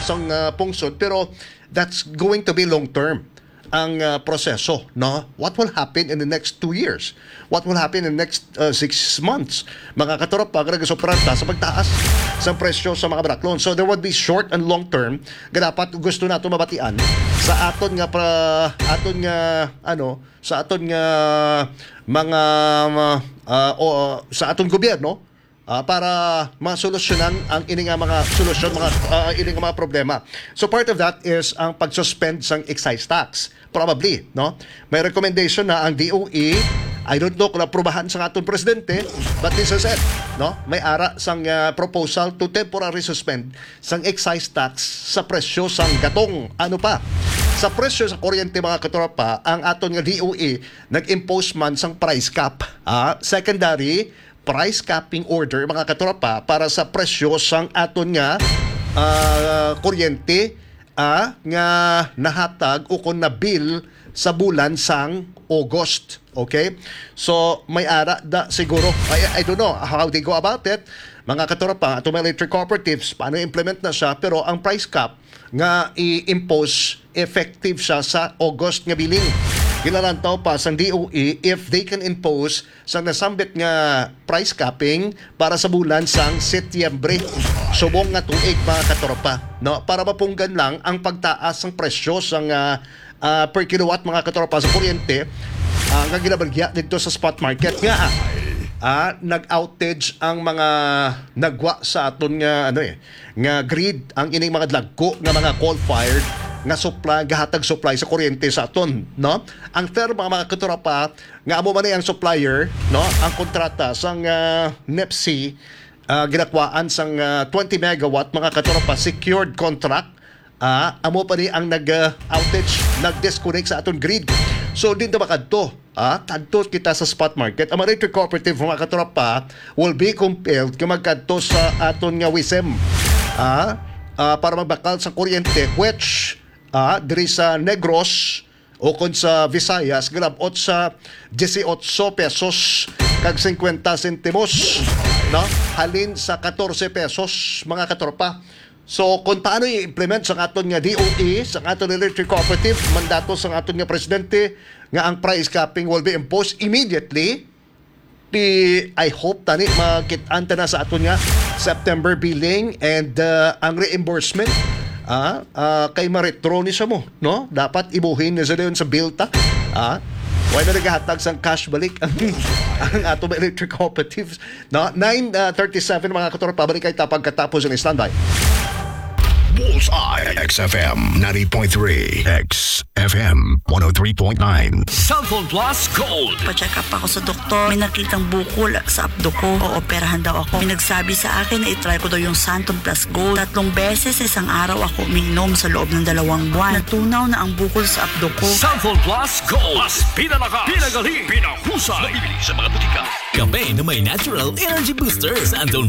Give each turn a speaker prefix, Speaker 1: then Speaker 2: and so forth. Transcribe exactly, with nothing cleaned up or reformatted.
Speaker 1: sang uh, pungsod, pero that's going to be long term ang uh, proseso, no? What will happen in the next two years? What will happen in the next uh, six months? Mga katurap pa, nagasopranta sa pagtaas sa presyo sa mga baraklon. So there would be short and long term nga dapat gusto nato mabatian sa aton nga pra, aton nga ano, sa aton nga mga uh, o, sa aton gobyerno. Uh, para masolusyonan ang ining nga mga solusyon, mga uh, ining nga mga problema. So part of that is ang pag-suspend sang excise tax. Probably, no? May recommendation na ang D O E, I don't know kung naprobahan sa aton presidente, but this is it, no? May ara sang uh, proposal to temporary suspend sang excise tax sa presyo sang gatong. Ano pa? Sa presyo sa kuryente, mga katropa, ang aton nga D O E nag-impose man sang price cap. Ah, secondary price capping order, mga katropa, para sa presyo sang aton nga uh, kuryente uh, nga nahatag o kung na bill sa bulan sang August. Okay? So, may ara da siguro. I, I don't know how they go about it. Mga katropa, atong mga electric cooperatives, paano implement na siya, pero ang price cap nga i-impose effective siya sa August nga billing. Gilalantaw pa sang D O E if they can impose sang nasambit nga price capping para sa bulan sang Setyembre. Subong nga tuig, mga katropa, no? Para mapunggan lang ang pagtaas ng presyo sang uh, uh, per kilowatt, mga katropa, sa kuryente uh, nga ginabalgya dito sa spot market nga. Ah, nag-outage ang mga nagwa sa aton nga ano eh, nga grid, ang ining mga dlagko nga mga coal-fired nga supply, gahatag supply sa kuryente sa aton, no? Ang term, mga mga katropa, nga amo man ang supplier, no? Ang kontrata sang uh, N E P C uh, ginakwaan sang uh, twenty megawatt, mga katropa, secured contract. Ah, amo pa ni ang nag-outage, uh, nag-disconnect sa aton grid. So, din na makadto. Ah, kadto kita sa spot market. Ang electric cooperative, mga katropa, will be compelled ka magkadto sa aton nga W I S M. Ah, ah, para magbakal sa kuryente, which ah, diri sa Negros o kung sa Visayas, grabot sa eighteen pesos kag fifty centimos, no? Halin sa fourteen pesos, mga katropa. So, kung paano i-implement sa aton nga D O E, sa aton electric cooperative, mandato sa aton nga presidente, nga ang price capping will be imposed immediately, di, I hope tani makitaan ta na sa aton nga September billing and uh, ang reimbursement ah, uh, kay maretro ni sa mo, no? Dapat ibuhin na sa doon sa bill ta. Ah, why na naghahatag sang cash balik ang, ang ato electric cooperatives, no? nine thirty-seven, mga katropa, balik kay tapag katapos ng standby.
Speaker 2: Bullseye X F M ninety point three, X F M one oh three point nine.
Speaker 3: Cellphone Plus Gold.
Speaker 4: Pa-check up ako sa doktor. May nakitang bukol sa abdo ko. Ooperahan daw ako. May nagsabi sa akin na itry ko daw yung Santon Plus Gold. Tatlong beses isang araw ako umiinom sa loob ng dalawang buwan. Natunaw na ang bukol sa abdo ko.
Speaker 3: Cellphone Plus Gold. Mas pinalakas, pinagaling, pinahusay. Mabibili sa mga butika.
Speaker 5: Kape na may natural energy booster. Santon